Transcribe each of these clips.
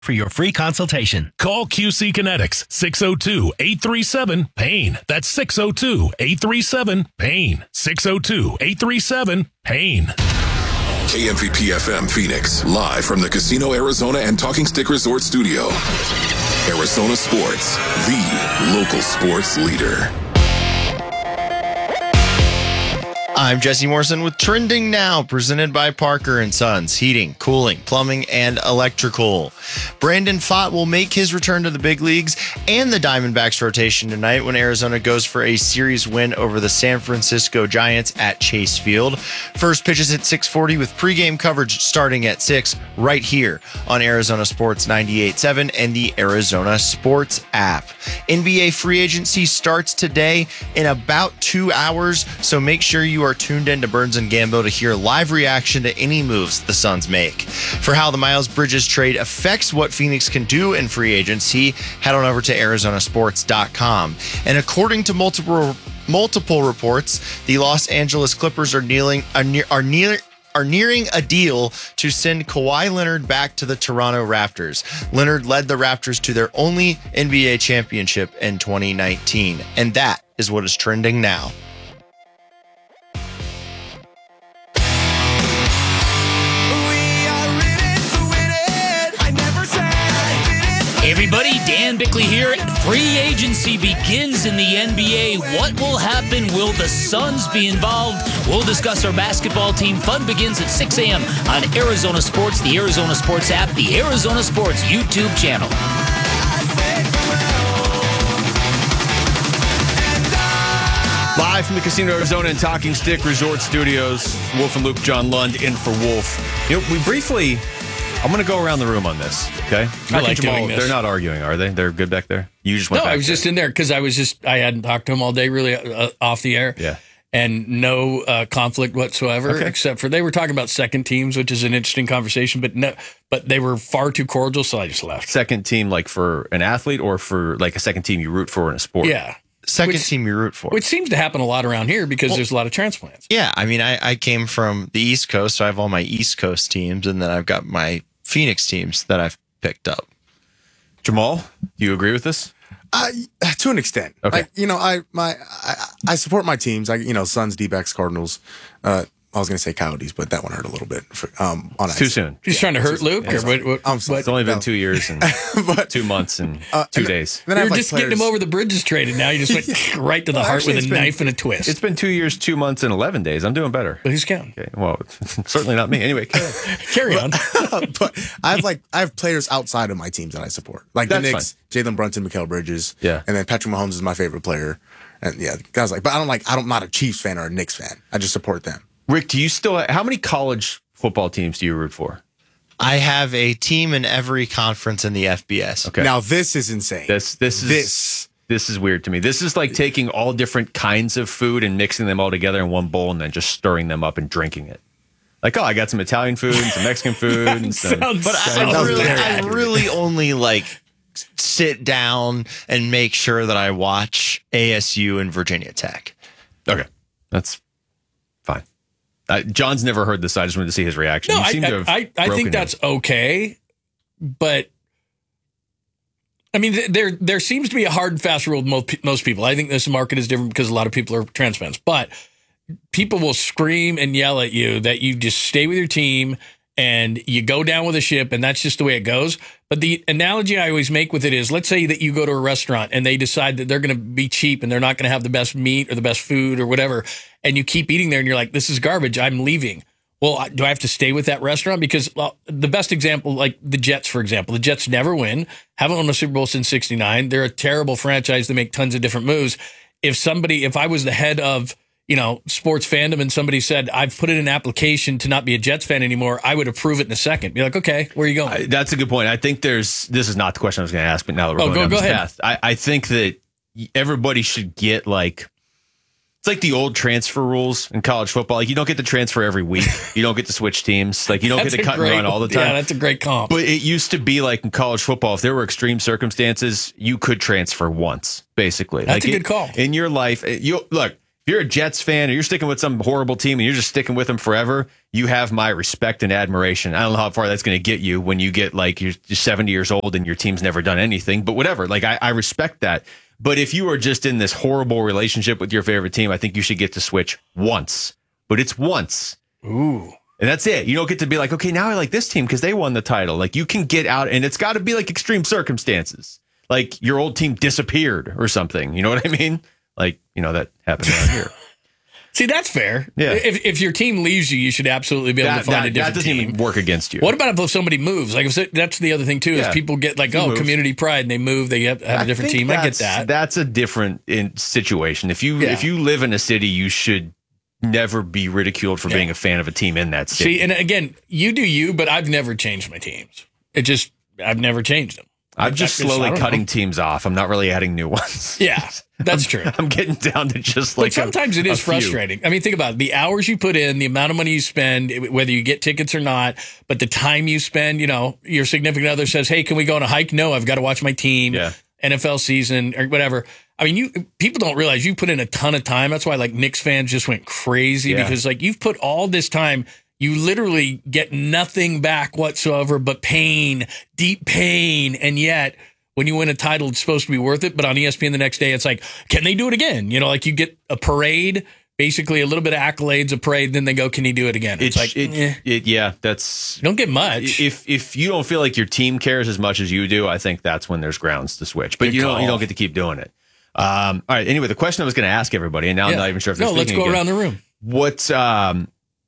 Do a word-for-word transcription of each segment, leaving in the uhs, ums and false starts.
for your free consultation. Call Q C Kinetics, six oh two, eight three seven, PAIN. That's six oh two, eight three seven, PAIN. six oh two, eight three seven, PAIN. K M V P F M Phoenix, live from the Casino Arizona and Talking Stick Resort Studio. Arizona Sports, the local sports leader. I'm Jesse Morrison with Trending Now, presented by Parker and Sons, heating, cooling, plumbing, and electrical. Brandon Pfaadt will make his return to the big leagues and the Diamondbacks rotation tonight when Arizona goes for a series win over the San Francisco Giants at Chase Field. First pitch is at six forty with pregame coverage starting at six right here on Arizona Sports ninety-eight point seven and the Arizona Sports app. N B A free agency starts today in about two hours, so make sure you are tuned in to Burns and Gambo to hear live reaction to any moves the Suns make. For how the Miles Bridges trade affects what Phoenix can do in free agency, head on over to Arizona Sports dot com. And according to multiple multiple reports, the Los Angeles Clippers are kneeling are near are near are nearing a deal to send Kawhi Leonard back to the Toronto Raptors. Leonard led the Raptors to their only N B A championship in twenty nineteen, and that is what is trending now. Hey everybody, Dan Bickley here. Free agency begins in the N B A. What will happen? Will the Suns be involved? We'll discuss our basketball team. Fun begins at six a.m. on Arizona Sports, the Arizona Sports app, the Arizona Sports YouTube channel. Live from the Casino Arizona and Talking Stick Resort Studios, Wolf and Luke, John Lund in for Wolf. You know, we briefly... I'm going to go around the room on this, okay? I like Jamal, doing this. They're not arguing, are they? They're good back there? You just went No, back I was there. just in there because I was just, I hadn't talked to him all day really uh, off the air. Yeah. And no uh, conflict whatsoever, Okay. except for they were talking about second teams, which is an interesting conversation, but no, but they were far too cordial, so I just left. Second team like for an athlete or for like a second team you root for in a sport? Yeah. Second Which- team you root for. Which seems to happen a lot around here because Well- there's a lot of transplants. Yeah, I mean, I, I came from the East Coast, so I have all my East Coast teams, and then I've got my Phoenix teams that I've picked up. Jamal, do you agree with this? I, to an extent. Okay. Like, you know, I my I, I support my teams. I you know, Suns, D-backs, Cardinals. Uh, I was going to say Coyotes, but that one hurt a little bit. For, um, on Too ice. soon. He's trying to hurt Luke? I'm Or sorry. what, what, I'm sorry. It's only been No. two years and but, two months and uh, two and days. Then I You're have, like, just getting him players- over the Bridges trade, and now you just went right to the Well, heart actually, with a it's been- knife and a twist. It's been two years, two months, and eleven days. I'm doing better. But who's counting? Okay, well, certainly not me. Anyway, Carry on. but I have like I have players outside of my teams that I support, like That's the Knicks, Jalen Brunson, Mikal Bridges, Yeah. and then Patrick Mahomes is my favorite player, and yeah, guys like. But I don't like I don't I'm not a Chiefs fan or a Knicks fan. I just support them. Rick, do you still how many college football teams do you root for? I have a team in every conference in the F B S. Okay. Now this is insane. This this is This. this is weird to me. This is like taking all different kinds of food and mixing them all together in one bowl and then just stirring them up and drinking it. Like, oh, I got some Italian food and some Mexican food and some. Sounds- But I, sounds I, really, very I accurate. really only like sit down and make sure that I watch A S U and Virginia Tech. Okay, that's fine. Uh, John's never heard this. So I just wanted to see his reaction. No, You I, seem to I, have I, I broken think him. that's okay, but I mean, th- there there seems to be a hard and fast rule with most, most people. I think this market is different because a lot of people are transplants, but people will scream and yell at you that you just stay with your team and you go down with a ship, and that's just the way it goes. But the analogy I always make with it is, let's say that you go to a restaurant and they decide that they're going to be cheap and they're not going to have the best meat or the best food or whatever, and you keep eating there and you're like, this is garbage, I'm leaving. Well, do I have to stay with that restaurant? Because well, the best example, like the Jets, for example, the Jets never win, haven't won a Super Bowl since sixty-nine. They're a terrible franchise that make tons of different moves. If somebody, if I was the head of, you know, sports fandom and somebody said, I've put in an application to not be a Jets fan anymore, I would approve it in a second. Be like, okay, where are you going? I, that's a good point. I think there's, this is not the question I was going to ask, but now that we're Oh, going go- down go this ahead. path, I, I think that everybody should get like, it's like the old transfer rules in college football. Like you don't get to transfer every week. You don't get to switch teams. Like you don't That's get to a cut great- and run all the time. Yeah, that's a great comp. But it used to be like in college football, if there were extreme circumstances, you could transfer once, basically. That's like a good call. In your life, you look, if you're a Jets fan or you're sticking with some horrible team and you're just sticking with them forever, you have my respect and admiration. I don't know how far that's going to get you when you get like you're seventy years old and your team's never done anything, but whatever. Like I, I respect that. But if you are just in this horrible relationship with your favorite team, I think you should get to switch once. But it's once. Ooh. And that's it. You don't get to be like, okay, now I like this team because they won the title. Like you can get out, and it's got to be like extreme circumstances. Like your old team disappeared or something. You know what I mean? Like, you know, that happened around here. See, that's fair. Yeah. If, if your team leaves you, you should absolutely be able That, to find that, a different that doesn't team. even work against you. What about if somebody moves? Like, if that's the other thing, too, Yeah. is people get like, You oh, move. community pride, and they move, they have, have a different think team. I get that's- that. That's a different in, situation. If you Yeah. if you live in a city, you should never be ridiculed for Yeah. being a fan of a team in that city. See, and again, you do you, but I've never changed my teams. It just, I've never changed them. I'm just I- I slowly don't cutting know. teams off. I'm not really adding new ones. Yeah, that's true. I'm getting down to just like But sometimes a, it is a few. frustrating. I mean, think about it. The hours you put in, the amount of money you spend, whether you get tickets or not, but the time you spend, you know, your significant other says, hey, can we go on a hike? No, I've got to watch my team, Yeah. N F L season or whatever. I mean, you people don't realize you put in a ton of time. That's why like Knicks fans just went crazy Yeah. because like you've put all this time. You literally get nothing back whatsoever but pain, deep pain. And yet when you win a title, it's supposed to be worth it. But on E S P N the next day, it's like, can they do it again? You know, like you get a parade, basically a little bit of accolades, a parade, then they go, can he do it again? It's, It's like, it, eh, it, yeah, that's you don't get much. if if you don't feel like your team cares as much as you do, I think that's when there's grounds to switch. But Good you don't you call. don't get to keep doing it. Um, all right. Anyway, the question I was going to ask everybody, and now I'm Yeah. not even sure if no, they're let's thinking go again. around the room. What um,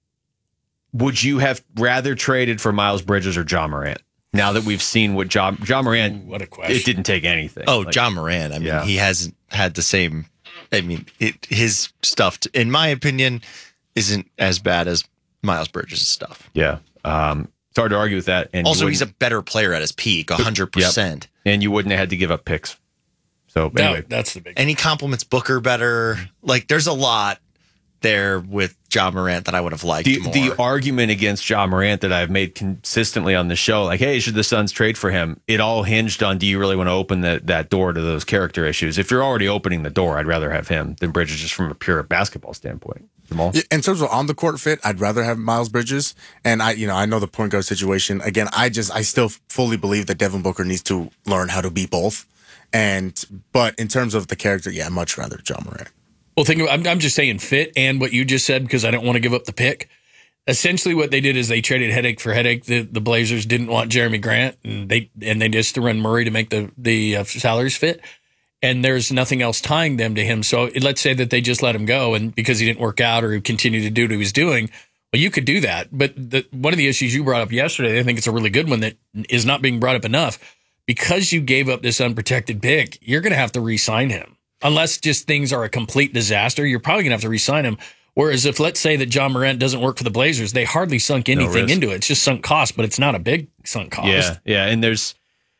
would you have rather traded for Miles Bridges or John Morant? Now that we've seen what John John Morant, What a question. it didn't take anything. Oh, Like, John Moran. I mean, Yeah. he hasn't had the same. I mean, it, his stuff, in my opinion, isn't as bad as Miles Bridges' stuff. Yeah. Um, it's hard to argue with that. And you Also, he's a wouldn't- better player at his peak, one hundred percent. and you wouldn't have had to give up picks. So No, anyway, that's the big And he compliments Booker better. Like, there's a lot there with John Morant that I would have liked the, more. the argument against John Morant that I've made consistently on the show, like, hey, should the Suns trade for him? It all hinged on, do you really want to open that that door to those character issues? If you're already opening the door, I'd rather have him than Bridges, just from a pure basketball standpoint. Jamal? Yeah, in terms of on the court fit, I'd rather have Miles Bridges. And I, you know, I know the point guard situation. Again, I just, I still fully believe that Devin Booker needs to learn how to be both. And, but in terms of the character, yeah, I'd much rather John Morant. Well, think about, I'm, I'm just saying fit and what you just said because I don't want to give up the pick. Essentially, what they did is they traded headache for headache. The the Blazers didn't want Jeremy Grant, and they and they just to run Murray to make the the uh, salaries fit. And there's nothing else tying them to him. So let's say that they just let him go, and because he didn't work out or he continued to do what he was doing, well, you could do that. But the, one of the issues you brought up yesterday, I think it's a really good one that is not being brought up enough. Because you gave up this unprotected pick, you're going to have to re-sign him. Unless just things are a complete disaster, you're probably going to have to re-sign him. Whereas if, let's say that John Morant doesn't work for the Blazers, they hardly sunk anything risk. into it. It's just sunk cost, but it's not a big sunk cost. Yeah, yeah, and there's,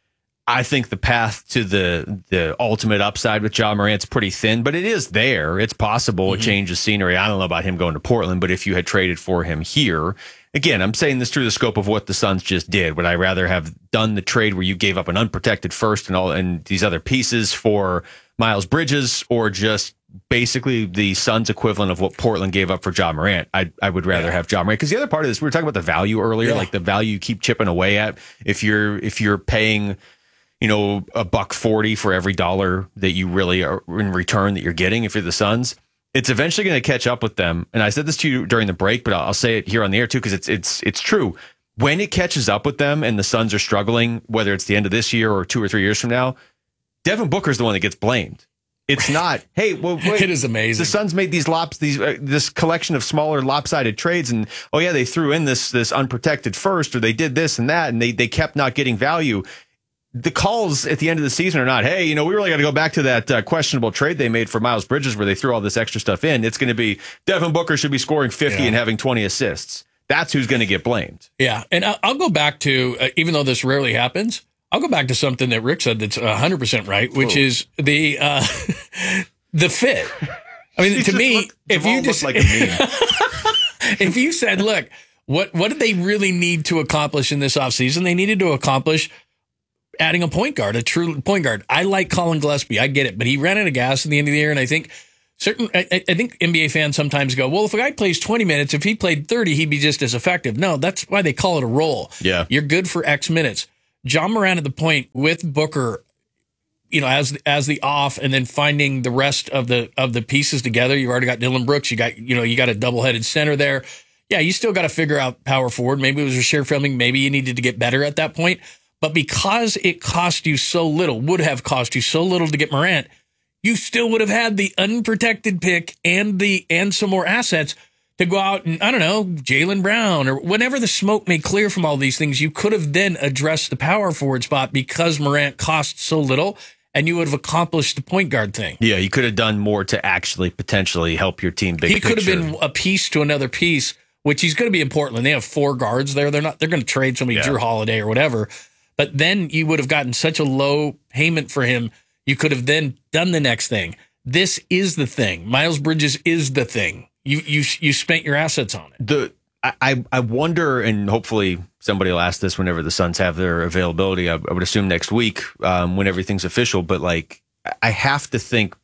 I think the path to the the ultimate upside with John Morant's pretty thin, but it is there. It's possible Mm-hmm. a change of scenery. I don't know about him going to Portland, but if you had traded for him here, again, I'm saying this through the scope of what the Suns just did. Would I rather have done the trade where you gave up an unprotected first and all and these other pieces for Miles Bridges, or just basically the Suns equivalent of what Portland gave up for John Morant? I I would rather Yeah. have John Morant, because the other part of this, we were talking about the value earlier, Yeah. like the value you keep chipping away at. If you're if you're paying, you know, a buck forty for every dollar that you really are in return that you're getting, if you're the Suns, it's eventually going to catch up with them. And I said this to you during the break, but I'll, I'll say it here on the air too, because it's it's it's true. When it catches up with them and the Suns are struggling, whether it's the end of this year or two or three years from now, Devin Booker's the one that gets blamed. It's not, hey, well, wait, It is amazing. the Suns made these lops, these uh, this collection of smaller lopsided trades, and oh yeah, they threw in this this unprotected first, or they did this and that, and they they kept not getting value. The calls at the end of the season are not, hey, you know, we really got to go back to that uh, questionable trade they made for Miles Bridges where they threw all this extra stuff in. It's going to be Devin Booker should be scoring fifty Yeah. and having twenty assists. That's who's going to get blamed. Yeah. And I- I'll go back to, uh, even though this rarely happens, I'll go back to something that Rick said that's one hundred percent right, which is the uh, the fit. I mean, to me, if you just like a meme. if you said, look, what what did they really need to accomplish in this offseason? They needed to accomplish adding a point guard, a true point guard. I like Colin Gillespie. I get it. But he ran out of gas at the end of the year. And I think certain, I, I think N B A fans sometimes go, well, if a guy plays twenty minutes, if he played thirty, he'd be just as effective. No, that's why they call it a role. Yeah. You're good for X minutes. John Morant at the point with Booker, you know, as as the off, and then finding the rest of the of the pieces together. You've already got Dylan Brooks. You got you know you got a double headed center there. Yeah, you still got to figure out power forward. Maybe it was a share filming. Maybe you needed to get better at that point. But because it cost you so little, would have cost you so little to get Morant, you still would have had the unprotected pick and the and some more assets to go out and, I don't know, Jaylen Brown or whenever the smoke may clear from all these things, you could have then addressed the power forward spot because Morant cost so little, and you would have accomplished the point guard thing. Yeah, you could have done more to actually potentially help your team big He could picture. have been a piece to another piece, which he's going to be in Portland. They have four guards there. They're not. They're going to trade somebody, Yeah. Drew Holiday or whatever. But then you would have gotten such a low payment for him. You could have then done the next thing. This is the thing. Miles Bridges is the thing. You you you spent your assets on it. The I I wonder, and hopefully somebody will ask this whenever the Suns have their availability. I, I would assume next week um, when everything's official. But like, I have to think,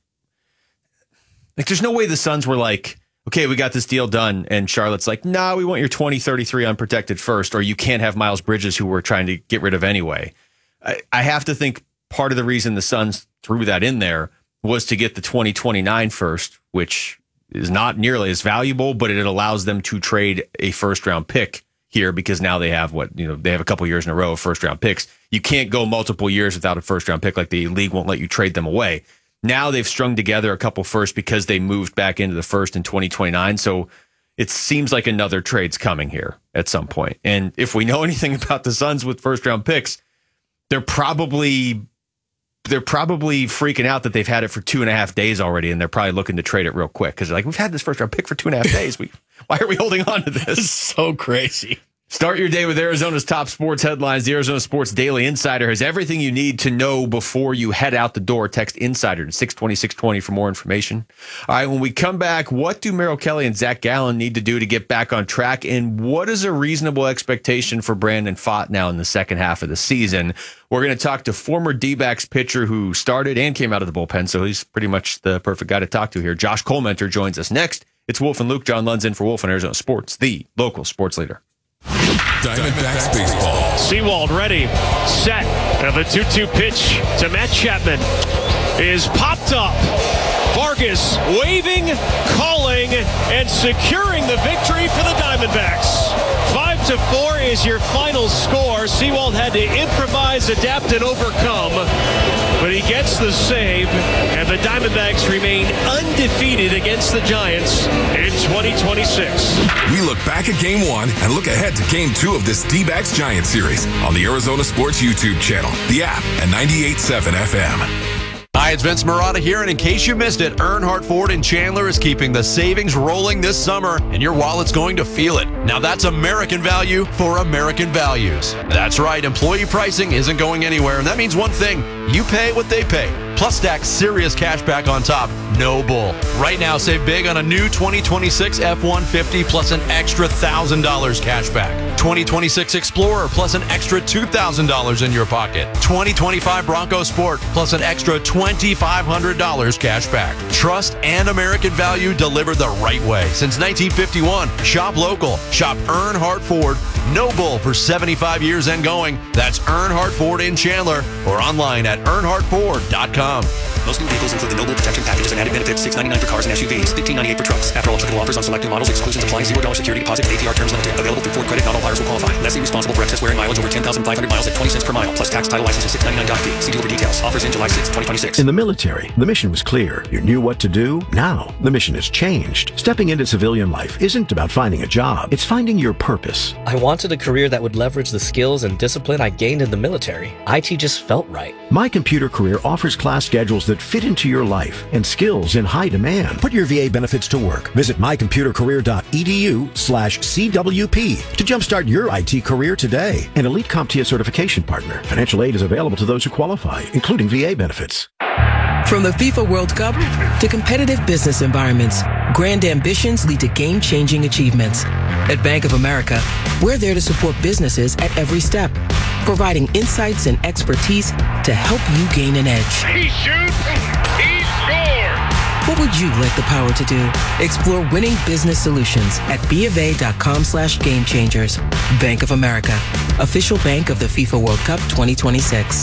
like, there's no way the Suns were like, okay, we got this deal done, and Charlotte's like, nah, we want your twenty thirty-three unprotected first, or you can't have Miles Bridges, who we're trying to get rid of anyway. I, I have to think part of the reason the Suns threw that in there was to get the twenty twenty-nine first, which is not nearly as valuable, but it allows them to trade a first round pick here because now they have what, you know, they have a couple years in a row of first round picks. You can't go multiple years without a first round pick. Like, the league won't let you trade them away. Now they've strung together a couple first because they moved back into the first in twenty twenty-nine. So it seems like another trade's coming here at some point. And if we know anything about the Suns with first round picks, they're probably they're probably freaking out that they've had it for two and a half days already, and they're probably looking to trade it real quick because they're like, we've had this first round pick for two and a half days. We why are we holding on to this? So crazy. Start your day with Arizona's top sports headlines. The Arizona Sports Daily Insider has everything you need to know before you head out the door. Text Insider to six twenty, six twenty for more information. All right, when we come back, what do Merrill Kelly and Zach Gallen need to do to get back on track? And what is a reasonable expectation for Brandon Pfaadt now in the second half of the season? We're going to talk to former D-backs pitcher who started and came out of the bullpen, so he's pretty much the perfect guy to talk to here. Josh Colmenter joins us next. It's Wolf and Luke. John Lund's in for Wolf on Arizona Sports, the local sports leader. Diamondbacks baseball. Sewald ready, set, and the two two pitch to Matt Chapman is popped up. Vargas waving, calling, and securing the victory for the Diamondbacks. Five to four is your final score. Sewald had to improvise, adapt, and overcome, but he gets the save, and the Diamondbacks remain undefeated against the Giants in twenty twenty-six. We look back at game one and look ahead to game two of this D-backs Giants series on the Arizona Sports YouTube channel, the app, and ninety-eight point seven F M. Hi, it's Vince Marotta here, and in case you missed it, Earnhardt Ford in Chandler is keeping the savings rolling this summer, and your wallet's going to feel it. Now that's American value for American values. That's right, employee pricing isn't going anywhere, and that means one thing: you pay what they pay. Plus stack serious cash back on top. No bull. Right now, save big on a new twenty twenty-six F one fifty plus an extra one thousand dollars cash back. twenty twenty-six Explorer plus an extra two thousand dollars in your pocket. twenty twenty-five Bronco Sport plus an extra twenty-five hundred dollars cash back. Trust and American value delivered the right way. Since nineteen fifty-one, shop local. Shop Earnhardt Ford. No bull for seventy-five years and going. That's Earnhardt Ford in Chandler or online at earnhardt ford dot com. Most new vehicles include the Noble Protection Packages and added benefits, six ninety-nine for cars and S U Vs, fifteen ninety-eight for trucks. After all applicable offers on select new models, exclusions apply. zero dollars security deposit and A P R terms limited. Available through Ford Credit. Not all buyers will qualify. Lessee responsible for excess wear and mileage over ten thousand five hundred miles at twenty cents per mile, plus tax, title, license, and six ninety-nine doc fee. See dealer for details. Offers in July sixth, twenty twenty-six. In the military, the mission was clear. You knew what to do. Now, the mission has changed. Stepping into civilian life isn't about finding a job. It's finding your purpose. I wanted a career that would leverage the skills and discipline I gained in the military. I T just felt right. My Computer Career offers class schedules that fit into your life and skills in high demand. Put your V A benefits to work. Visit my computer career dot e d u slash C W P to jumpstart your I T career today. An Elite CompTIA certification partner. Financial aid is available to those who qualify, including V A benefits. From the FIFA World Cup to competitive business environments, grand ambitions lead to game-changing achievements. At Bank of America, we're there to support businesses at every step, providing insights and expertise to help you gain an edge. He shoots, he scores! What would you like the power to do? Explore winning business solutions at bofa.com slash game changers. Bank of America, official bank of the FIFA World Cup twenty twenty-six.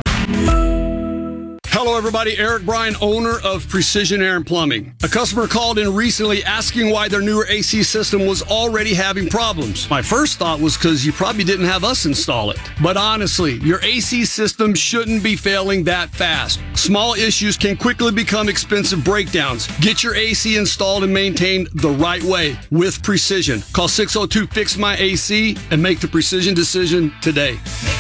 Hello, everybody. Eric Bryan, owner of Precision Air and Plumbing. A customer called in recently asking why their newer A C system was already having problems. My first thought was because you probably didn't have us install it. But honestly, your A C system shouldn't be failing that fast. Small issues can quickly become expensive breakdowns. Get your A C installed and maintained the right way with Precision. Call six oh two, fix my A C and make the Precision decision today.